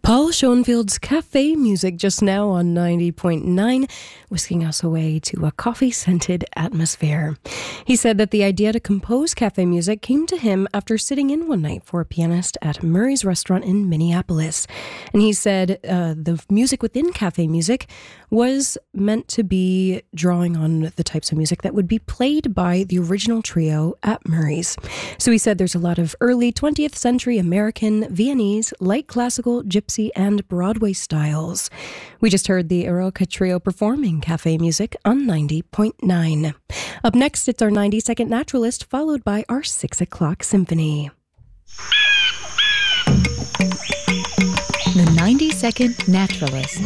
Paul Schoenfield's Cafe Music just now on 90.9, whisking us away to a coffee-scented atmosphere. He said that the idea to compose cafe music came to him after sitting in one night for a pianist at Murray's Restaurant in Minneapolis. And he said the music within cafe music was meant to be drawing on the types of music that would be played by the original trio at Murray's. So he said there's a lot of early 20th century American, Viennese, light classical, gypsy, and Broadway styles. We just heard the Eroica Trio performing cafe music on 90.9. Up next, it's our 90-second Naturalist, followed by our 6 o'clock Symphony. The 90-second Naturalist.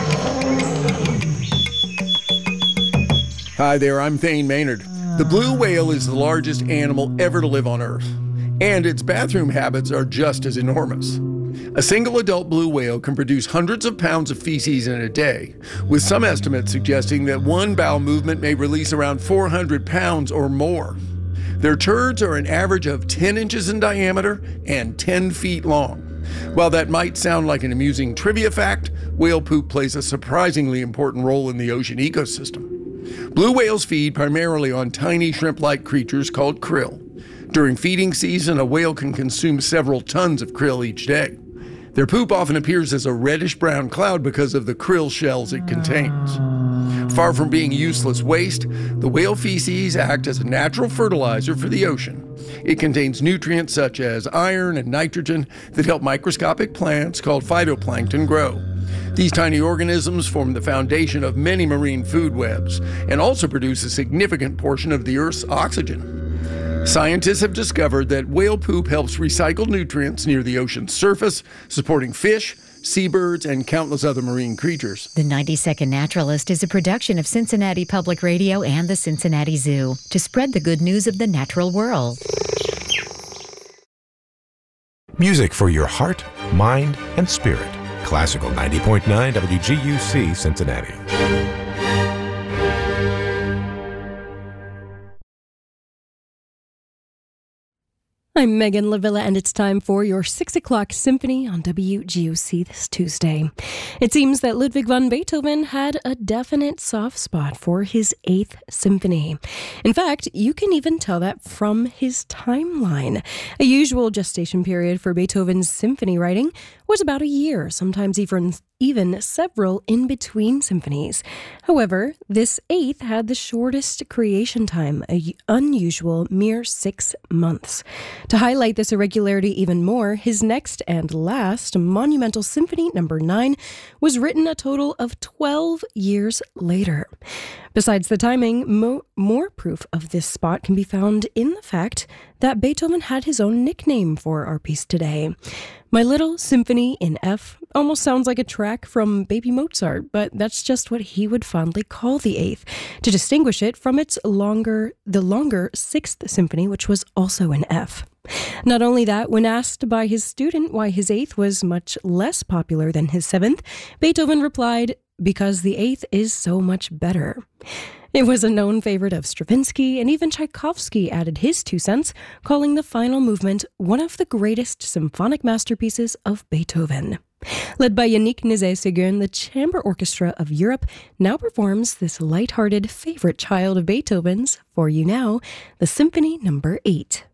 Hi there, I'm Thane Maynard. The blue whale is the largest animal ever to live on Earth, and its bathroom habits are just as enormous. A single adult blue whale can produce hundreds of pounds of feces in a day, with some estimates suggesting that one bowel movement may release around 400 pounds or more. Their turds are an average of 10 inches in diameter and 10 feet long. While that might sound like an amusing trivia fact, whale poop plays a surprisingly important role in the ocean ecosystem. Blue whales feed primarily on tiny shrimp-like creatures called krill. During feeding season, a whale can consume several tons of krill each day. Their poop often appears as a reddish-brown cloud because of the krill shells it contains. Far from being useless waste, the whale feces act as a natural fertilizer for the ocean. It contains nutrients such as iron and nitrogen that help microscopic plants called phytoplankton grow. These tiny organisms form the foundation of many marine food webs and also produce a significant portion of the Earth's oxygen. Scientists have discovered that whale poop helps recycle nutrients near the ocean's surface, supporting fish, seabirds, and countless other marine creatures. The 90-second Naturalist is a production of Cincinnati Public Radio and the Cincinnati Zoo to spread the good news of the natural world. Music for your heart, mind, and spirit. Classical 90.9 WGUC Cincinnati. I'm Megan Lavilla, and it's time for your 6 o'clock Symphony on WGOC this Tuesday. It seems that Ludwig van Beethoven had a definite soft spot for his 8th Symphony. In fact, you can even tell that from his timeline. A usual gestation period for Beethoven's symphony writing was about a year, sometimes even several in-between symphonies. However, this 8th had the shortest creation time, an unusual mere 6 months. To highlight this irregularity even more, his next and last monumental Symphony No. 9 was written a total of 12 years later. Besides the timing, more proof of this spot can be found in the fact that Beethoven had his own nickname for our piece today. My Little Symphony in F almost sounds like a track from Baby Mozart, but that's just what he would fondly call the 8th, to distinguish it from the longer 6th Symphony, which was also in F. Not only that, when asked by his student why his 8th was much less popular than his 7th, Beethoven replied, "Because the 8th is so much better." It was a known favorite of Stravinsky, and even Tchaikovsky added his 2 cents, calling the final movement one of the greatest symphonic masterpieces of Beethoven. Led by Yannick Nézet-Séguin, the Chamber Orchestra of Europe now performs this light-hearted favorite child of Beethoven's, for you now, the Symphony No. 8.